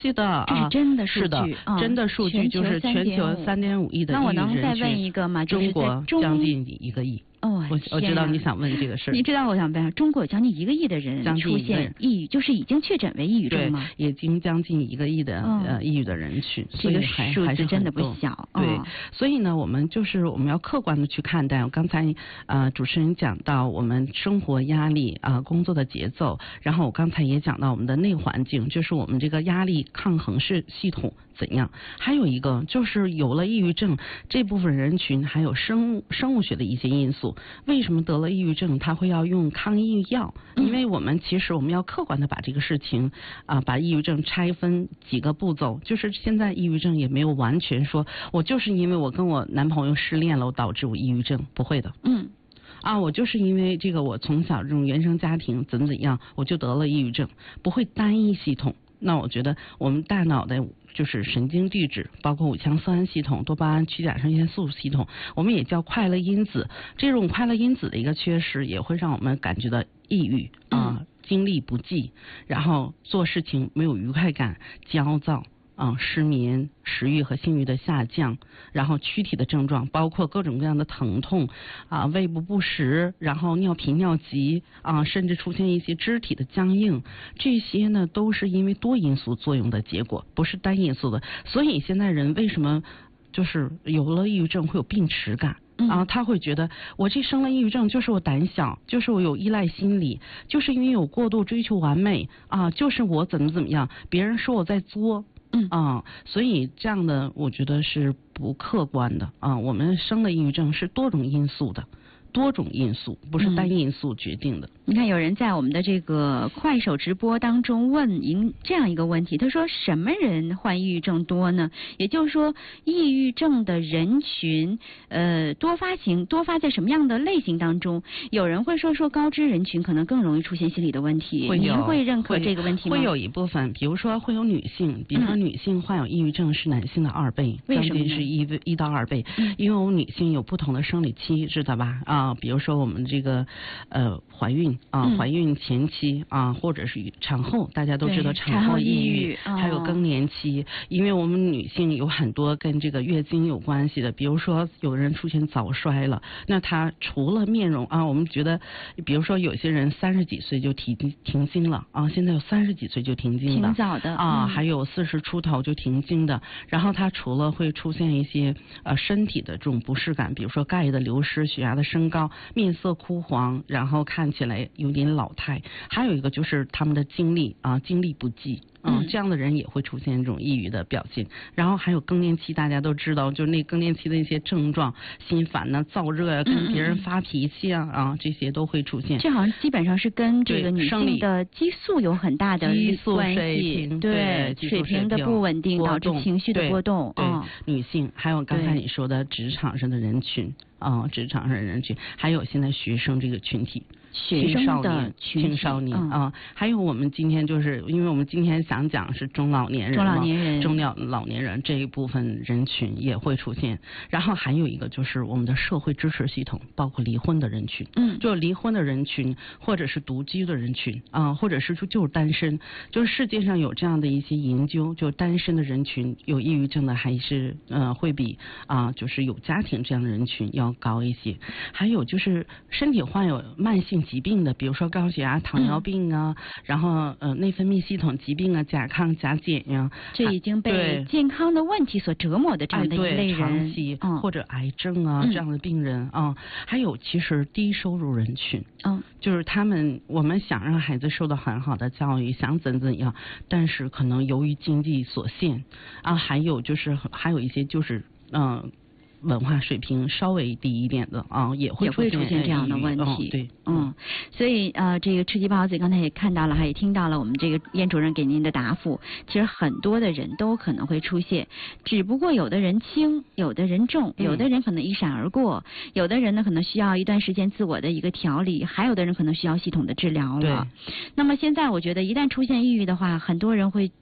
记得啊， 这是真的数据， 是的，真的数据就是全球3.5亿的抑郁人群。 那我能再问一个吗？ 中国将近1个亿。 哦， 我知道你想问这个事儿。 你知道我想问，中国有将近1个亿的人出现抑郁，就是已经确诊为抑郁症吗？ 对，已经将近1个亿的抑郁的人群， 这个数字真的不小。 对，所以呢，我们要客观的去看待。刚才主持人讲到我们生活压力工作的节奏，然后我刚才也讲到我们的内环境，就是我们这个压力抗衡式系统怎样。还有一个就是有了抑郁症这部分人群，还有生物学的一些因素。为什么得了抑郁症他会要用抗抑郁药？因为我们要客观的把这个事情把抑郁症拆分几个步骤。就是现在抑郁症也没有完全说我就是因为我跟我男朋友失恋了，我导致我抑郁症，不会的。我就是因为这个我从小这种原生家庭怎样，我就得了抑郁症，不会单一系统。那我觉得我们大脑的就是神经递质，包括5羟色胺系统、多巴胺、去甲状腺素系统，我们也叫快乐因子。这种快乐因子的一个缺失，也会让我们感觉到抑郁精力不济，然后做事情没有愉快感，焦躁。失眠、食欲和性欲的下降，然后躯体的症状包括各种各样的疼痛胃部不适，然后尿频尿急甚至出现一些肢体的僵硬，这些呢都是因为多因素作用的结果，不是单因素的。所以现在人为什么就是有了抑郁症会有病耻感？他会觉得我这生了抑郁症就是我胆小，就是我有依赖心理，就是因为有过度追求完美就是我怎么样，别人说我在作。所以这样的我觉得是不客观的我们生了抑郁症是多种因素，不是单因素决定的。 你看有人在我们的这个快手直播当中问这样一个问题，他说什么人患抑郁症多呢？也就是说抑郁症的人群多发在什么样的类型当中？有人会说高知人群可能更容易出现心理的问题，您会认可这个问题吗？ 会有一部分，比如说会有女性，比如说女性患有抑郁症是男性的2倍， 为什么呢？ 将近是1到2倍，因为我们女性有不同的生理期，知道吧？比如说我们这个怀孕怀孕前期或者是产后，大家都知道产后抑郁，还有更年期。因为我们女性有很多跟这个月经有关系的，比如说有人出现早衰了，那她除了面容我们觉得，比如说有些人30几岁就停经了现在有30几岁就停经的， 挺早的还有40出头就停经的。然后她除了会出现一些身体的这种不适感，比如说钙的流失、血压的升高、面色枯黄，然后看起来有点老态。还有一个就是他们的精力不济。这样的人也会出现这种抑郁的表现。然后还有更年期，大家都知道，就是那更年期的一些症状，心烦燥热跟别人发脾气这些都会出现。 这好像基本上是跟这个女性的激素有很大的关系，对水平的不稳定导致情绪的波动。 对，女性还有刚才你说的职场上的人群还有现在学生这个群体。青少年还有我们今天就是因为我们今天想讲是中老年人这一部分人群也会出现。然后还有一个就是我们的社会支持系统，包括离婚的人群，就离婚的人群，或者是独居的人群或者是就是单身，就是世界上有这样的一些研究，就单身的人群有抑郁症的还是会比就是有家庭这样的人群要高一些。还有就是身体患有慢性疾病的，比如说高血压、糖尿病然后内分泌系统疾病甲亢、甲减这已经被健康的问题所折磨的这样的一类人， 长期或者癌症这样的病人还有其实低收入人群就是我们想让孩子受到很好的教育，想怎样，但是可能由于经济所限还有一些就是文化水平稍微低一点的也会出现这样的问题。对， 所以这个吃鸡包子刚才也看到了，也听到了我们这个燕主任给您的答复。其实很多的人都可能会出现，只不过有的人轻，有的人重，有的人可能一闪而过，有的人呢可能需要一段时间自我的一个调理，还有的人可能需要系统的治疗了。那么现在我觉得一旦出现抑郁的话，很多人会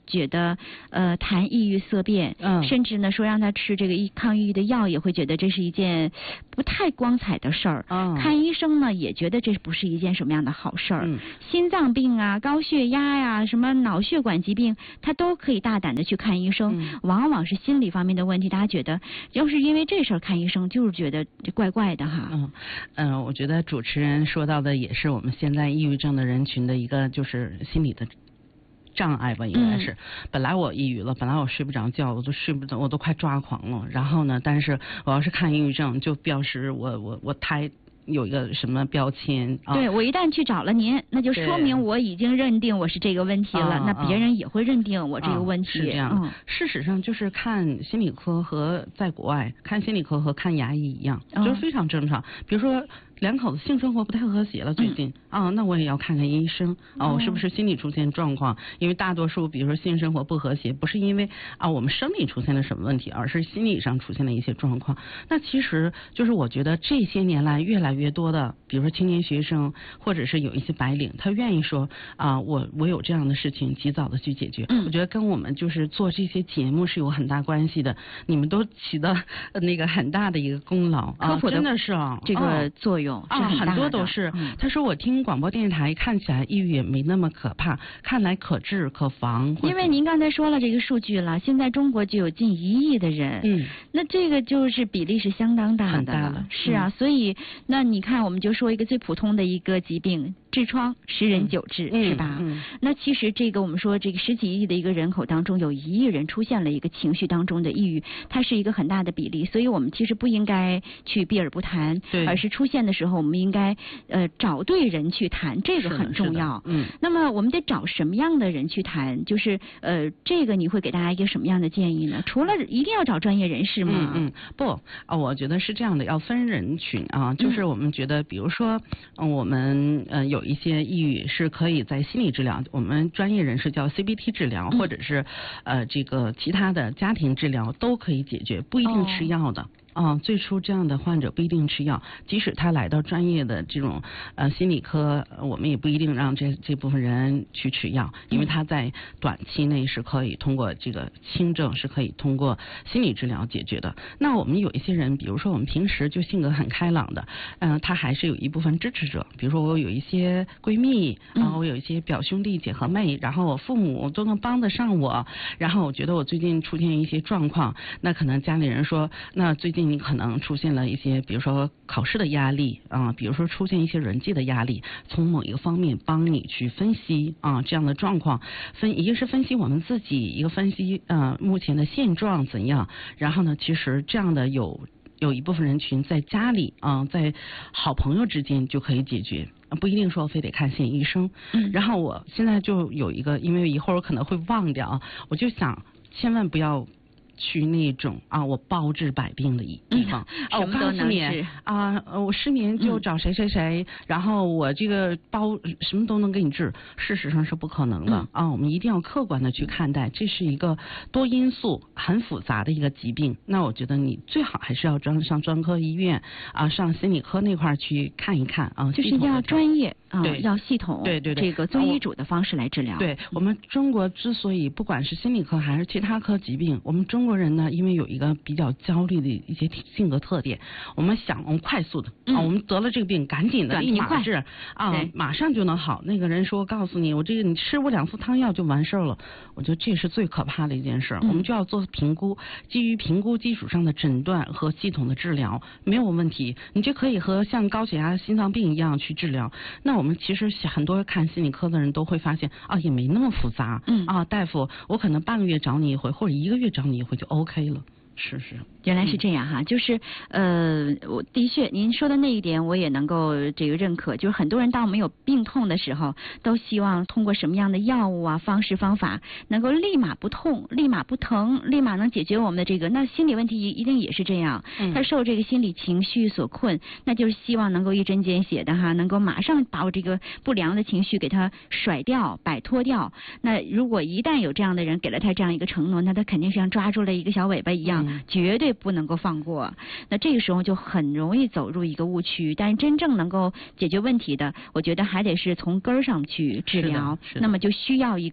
觉得谈抑郁色变，甚至呢说让他吃这个抗抑郁的药，也会觉得这是一件不太光彩的事儿。看医生呢也觉得这不是一件什么样的好事儿。心脏病啊、高血压呀、什么脑血管疾病，他都可以大胆的去看医生。往往是心理方面的问题，大家觉得要是因为这事儿看医生，就是觉得怪怪的哈。 我觉得主持人说到的也是我们现在抑郁症的人群的一个就是心理的障碍吧，应该是。本来我抑郁了，本来我睡不着觉，我都快抓狂了。然后呢，但是我要是看抑郁症，就表示我太有一个什么标签。 对，我一旦去找了您，那就说明我已经认定我是这个问题了，那别人也会认定我这个问题。 是这样。事实上，就是看心理科和在国外看心理科和看牙医一样，就是非常正常。比如说两口子性生活不太和谐了，最近那我也要看看医生我是不是心理出现状况？因为大多数比如说性生活不和谐，不是因为我们生理出现了什么问题，而是心理上出现了一些状况。那其实就是我觉得这些年来越来越多的，比如说青年学生或者是有一些白领，他愿意说我有这样的事情，及早的去解决。我觉得跟我们就是做这些节目是有很大关系的，你们都起到那个很大的一个功劳， 科普的真的是这个作用很多都是。他说我听广播电视台看起来抑郁也没那么可怕，看来可治可防。 因为您刚才说了这个数据了，现在中国就有近1亿的人，那这个就是比例是相当大的， 很大了。 是啊，所以那你看，我们就说一个最普通的一个疾病，痔疮，10人9痔，是吧？那其实这个我们说这个10几亿的一个人口当中，有1亿人出现了一个情绪当中的抑郁，它是一个很大的比例，所以我们其实不应该去避而不谈，而是出现的时候我们应该找对人去谈，这个很重要。那么我们得找什么样的人去谈？就是这个你会给大家一个什么样的建议呢？除了一定要找专业人士吗？ 不我觉得是这样的，要分人群就是我们觉得，比如说我们有一些抑郁是可以在心理治疗，我们专业人士叫 CBT 治疗，或者是这个其他的家庭治疗都可以解决，不一定吃药的。最初这样的患者不一定吃药，即使他来到专业的这种心理科，我们也不一定让这部分人去吃药，因为他在短期内是可以通过这个轻症是可以通过心理治疗解决的。那我们有一些人，比如说我们平时就性格很开朗的，他还是有一部分支持者，比如说我有一些闺蜜，我有一些表兄弟姐和妹，然后我父母都能帮得上我，然后我觉得我最近出现一些状况，那可能家里人说，那最近你可能出现了一些，比如说考试的压力比如说出现一些人际的压力，从某一个方面帮你去分析这样的状况，一个是分析我们自己，一个分析目前的现状怎样，然后呢，其实这样的有一部分人群在家里在好朋友之间就可以解决。不一定说非得看心理医生。然后我现在就有一个，因为一会儿我可能会忘掉我就想千万不要去那种我包治百病的地方我告诉你我失眠就找谁谁谁，然后我这个什么都能给你治，事实上是不可能的我们一定要客观的去看待，这是一个多因素很复杂的一个疾病。那我觉得你最好还是要上专科医院上心理科那块去看一看就是要专业要系统， 对这个遵医嘱的方式来治疗。 对，我们中国之所以不管是心理科还是其他科疾病，我们中国人呢，因为有一个比较焦虑的一些性格特点，我们快速的我们得了这个病赶紧的立马治马上就能好。那个人说告诉你，我这个你吃我2副汤药就完事儿了。我觉得这是最可怕的一件事。我们就要做评估，基于评估基础上的诊断和系统的治疗没有问题。你这可以和像高血压、心脏病一样去治疗。那我们其实很多看心理科的人都会发现也没那么复杂大夫，我可能半个月找你一回，或者1个月找你一回就 OK 了。是原来是这样哈，就是我的确您说的那一点我也能够这个认可，就是很多人当我们有病痛的时候，都希望通过什么样的药物方式方法能够立马不痛、立马不疼、立马能解决我们的这个。那心理问题一定也是这样，他受这个心理情绪所困，那就是希望能够一针见血的能够马上把我这个不良的情绪给他甩掉、摆脱掉。那如果一旦有这样的人给了他这样一个承诺，那他肯定像抓住了一个小尾巴一样，绝对不能够放过。那这个时候就很容易走入一个误区。但是真正能够解决问题的，我觉得还得是从根儿上去治疗。那么就需要一个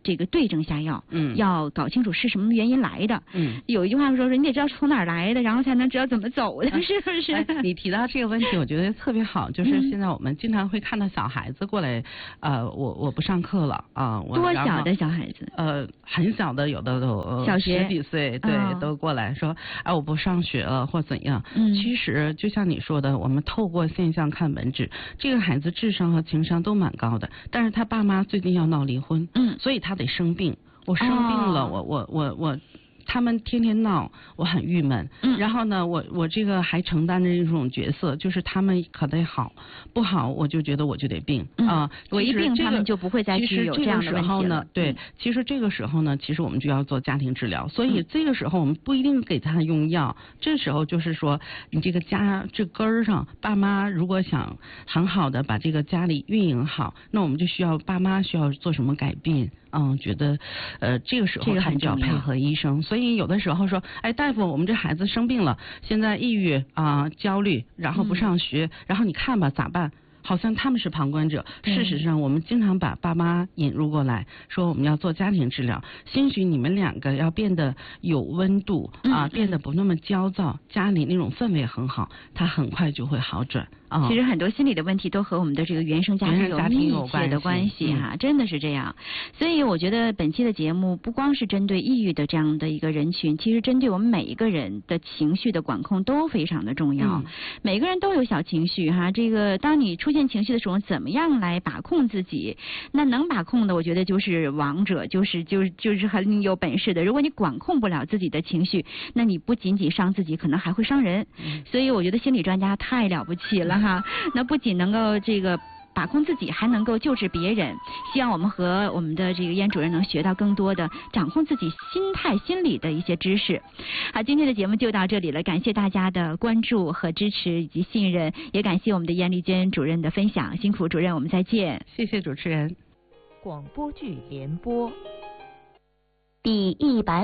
这个对症下药，要搞清楚是什么原因来的。有一句话说你得知道从哪儿来的，然后才能知道怎么走的，是不是？ 你提到这个问题，我觉得特别好，就是现在我们经常会看到小孩子过来，我不上课了啊， 多小的小孩子？ 很小的，有的都小学 10几岁，对，都过来说，我不上学了或怎样。其实就像你说的，我们透过现象看本质，这个孩子智商和情商都蛮高的，但是他爸妈最近要闹离婚，所以他得生病。我生病了，我。他们天天闹，我很郁闷。然后呢，我这个还承担着一种角色，就是他们可得好，不好我就觉得我就得病啊。 我一病，他们就不会再去有这样的问题了。 对，其实这个时候呢，其实我们就要做家庭治疗。所以这个时候我们不一定给他用药，这时候就是说，你这个家这根儿上，爸妈如果想很好的把这个家里运营好，那我们就需要爸妈需要做什么改变。觉得这个时候他就要配合医生。所以有的时候说，大夫，我们这孩子生病了，现在抑郁焦虑，然后不上学，然后你看吧，咋办？好像他们是旁观者。事实上，我们经常把爸妈引入过来，说我们要做家庭治疗，兴许你们两个要变得有温度变得不那么焦躁，家里那种氛围很好，他很快就会好转。 其实很多心理的问题都和我们的这个原生家庭有密切的关系哈，真的是这样。所以我觉得本期的节目不光是针对抑郁的这样的一个人群，其实针对我们每一个人的情绪的管控都非常的重要。每个人都有小情绪哈，这个当你出现情绪的时候，怎么样来把控自己？那能把控的，我觉得就是王者，就是很有本事的。如果你管控不了自己的情绪，那你不仅仅伤自己，可能还会伤人。所以我觉得心理专家太了不起了。那不仅能够这个把控自己，还能够救治别人。希望我们和我们的这个燕主任能学到更多的掌控自己心态、心理的一些知识。好，今天的节目就到这里了，感谢大家的关注和支持以及信任，也感谢我们的燕丽娟主任的分享，辛苦主任，我们再见。 谢谢主持人。 广播剧联播第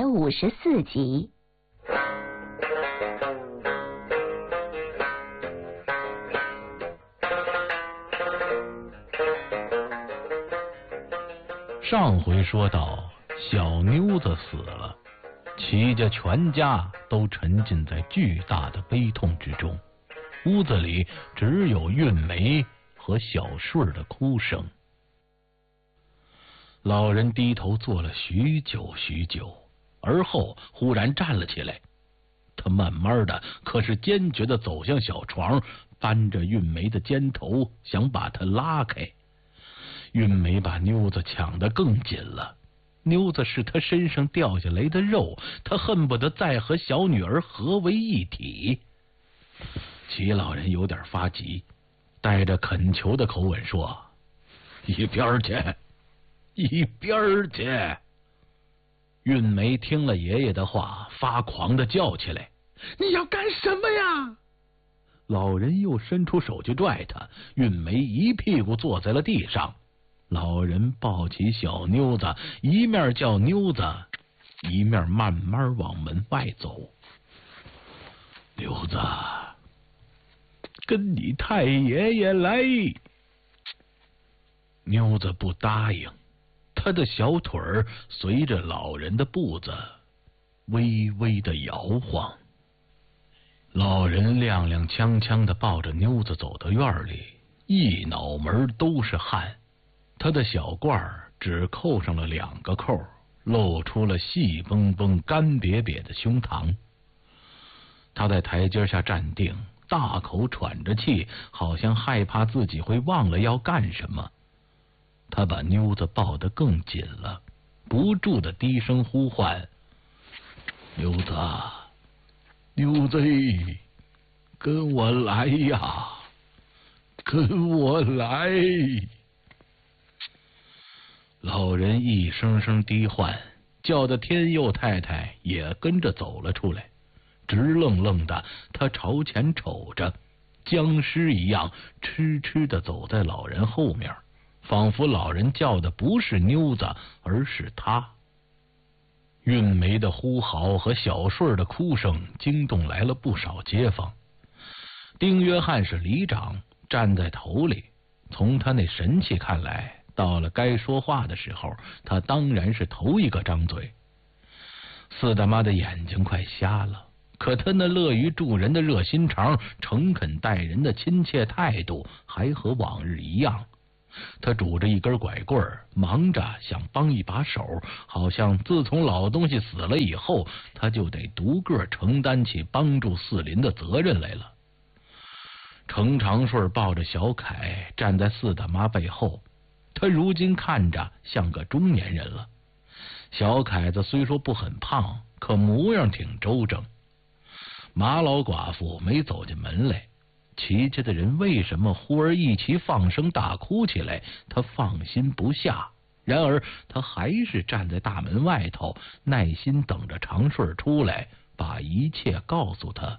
154集。 上回说到，小妞子死了，齐家全家都沉浸在巨大的悲痛之中，屋子里只有韵梅和小顺的哭声。老人低头坐了许久许久，而后忽然站了起来，他慢慢的，可是坚决的走向小床，扳着韵梅的肩头，想把她拉开。韵梅把妞子抢得更紧了，妞子是她身上掉下来的肉，她恨不得再和小女儿合为一体。齐老人有点发急，带着恳求的口吻说：“一边去，一边去！”韵梅听了爷爷的话，发狂的叫起来：“你要干什么呀？”老人又伸出手去拽她，韵梅一屁股坐在了地上。老人抱起小妞子，一面叫妞子，一面慢慢往门外走。妞子，跟你太爷爷来。妞子不答应，她的小腿儿随着老人的步子微微的摇晃。老人踉踉跄跄的抱着妞子走到院里，一脑门都是汗。他的小褂只扣上了2个扣，露出了细绷绷、干瘪瘪的胸膛。他在台阶下站定，大口喘着气，好像害怕自己会忘了要干什么。他把妞子抱得更紧了，不住的低声呼唤：“妞子，妞子，跟我来呀，跟我来！”老人一声声低唤，叫得天佑太太也跟着走了出来。直愣愣的，他朝前瞅着，僵尸一样痴痴的走在老人后面，仿佛老人叫的不是妞子，而是他。韵梅的呼嚎和小顺的哭声惊动来了不少街坊。丁约翰是里长，站在头里，从他那神气看来， 到了该说话的时候，他当然是头一个张嘴。四大妈的眼睛快瞎了，可他那乐于助人的热心肠、诚恳待人的亲切态度还和往日一样。他拄着一根拐棍，忙着想帮一把手，好像自从老东西死了以后，他就得独个承担起帮助四邻的责任来了。程长顺抱着小凯站在四大妈背后，他如今看着像个中年人了。小凯子虽说不很胖，可模样挺周正。马老寡妇没走进门来，齐家的人为什么忽而一齐放声大哭起来，他放心不下。然而他还是站在大门外头，耐心等着长顺出来，把一切告诉他。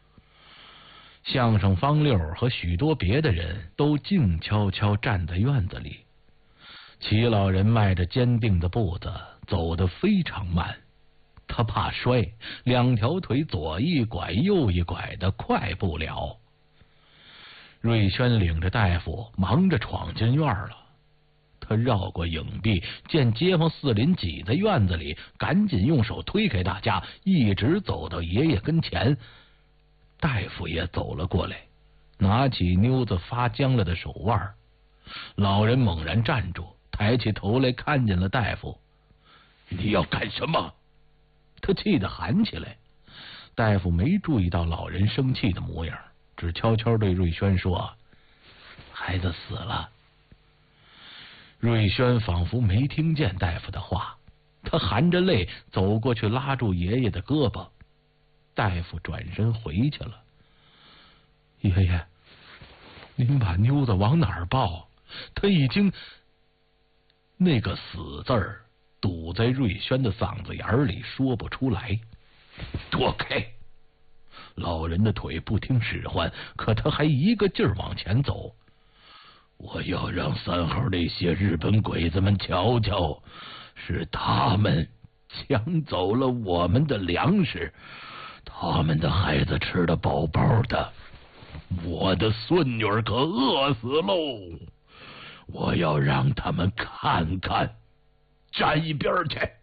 相声方六和许多别的人都静悄悄站在院子里。齐老人迈着坚定的步子走得非常慢，他怕摔，两条腿左一拐右一拐的，快不了。瑞轩领着大夫忙着闯进院了，他绕过影壁，见街坊四邻挤在院子里，赶紧用手推开大家，一直走到爷爷跟前。大夫也走了过来，拿起妞子发僵了的手腕。老人猛然站住，抬起头来看见了大夫。你要干什么？他气得喊起来。大夫没注意到老人生气的模样，只悄悄对瑞轩说：孩子死了。瑞轩仿佛没听见大夫的话，他含着泪走过去拉住爷爷的胳膊。大夫转身回去了。爷爷，您把妞子往哪儿抱？他已经……那个死字儿堵在瑞轩的嗓子眼里，说不出来。躲开！老人的腿不听使唤，可他还一个劲儿往前走。我要让三号那些日本鬼子们瞧瞧，是他们抢走了我们的粮食，他们的孩子吃得饱饱的，我的孙女儿可饿死喽！我要让他们看看，站一边去。